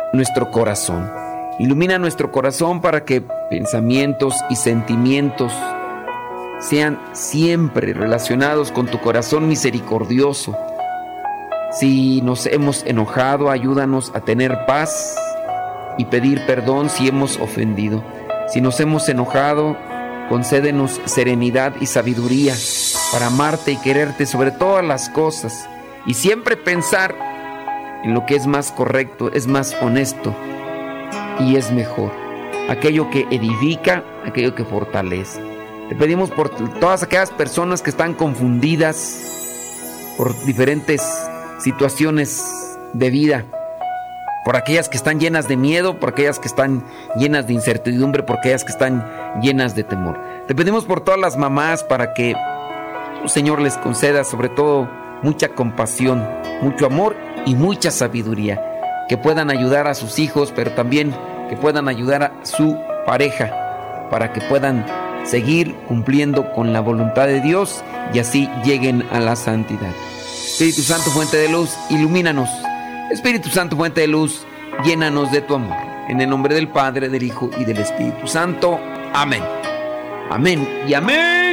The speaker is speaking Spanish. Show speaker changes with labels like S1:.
S1: nuestro corazón. Ilumina nuestro corazón para que pensamientos y sentimientos sean siempre relacionados con tu corazón misericordioso. Si nos hemos enojado, ayúdanos a tener paz y pedir perdón si hemos ofendido. Si nos hemos enojado, concédenos serenidad y sabiduría para amarte y quererte sobre todas las cosas y siempre pensar en lo que es más correcto, es más honesto y es mejor. Aquello que edifica, aquello que fortalece. Te pedimos por todas aquellas personas que están confundidas por diferentes situaciones de vida, por aquellas que están llenas de miedo, por aquellas que están llenas de incertidumbre, por aquellas que están llenas de temor. Te pedimos por todas las mamás para que tu Señor les conceda sobre todo mucha compasión, mucho amor y mucha sabiduría, que puedan ayudar a sus hijos, pero también que puedan ayudar a su pareja para que puedan seguir cumpliendo con la voluntad de Dios y así lleguen a la santidad. Espíritu Santo, fuente de luz, ilumínanos. Espíritu Santo, fuente de luz, llénanos de tu amor. En el nombre del Padre, del Hijo y del Espíritu Santo. Amén. Amén y amén.